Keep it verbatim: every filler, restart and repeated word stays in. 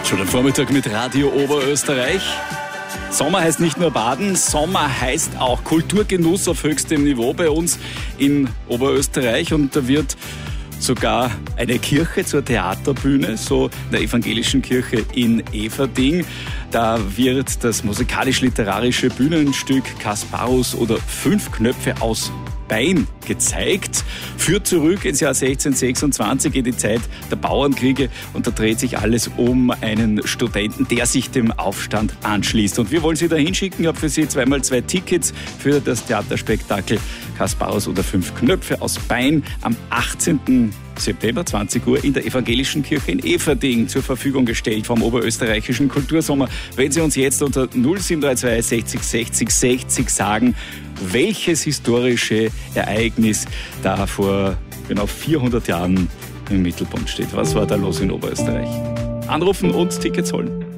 Schon am Vormittag mit Radio Oberösterreich. Sommer heißt nicht nur Baden, Sommer heißt auch Kulturgenuss auf höchstem Niveau bei uns in Oberösterreich. Und da wird sogar eine Kirche zur Theaterbühne, so in der evangelischen Kirche in Everding. Da wird das musikalisch-literarische Bühnenstück Kasparus oder Fünf Knöpfe aus Bein gezeigt, führt zurück ins Jahr sechzehnhundertsechsundzwanzig in die Zeit der Bauernkriege, und da dreht sich alles um einen Studenten, der sich dem Aufstand anschließt. Und wir wollen Sie da hinschicken. Ich habe für Sie zweimal zwei Tickets für das Theaterspektakel Kasparus oder Fünf Knöpfe aus Bein am achtzehnten September, zwanzig Uhr, in der evangelischen Kirche in Everding zur Verfügung gestellt vom Oberösterreichischen Kultursommer. Wenn Sie uns jetzt unter null sieben drei zwei sechzig sechzig sechzig sagen, welches historische Ereignis da vor genau vierhundert Jahren im Mittelpunkt steht. Was war da los in Oberösterreich? Anrufen und Tickets holen.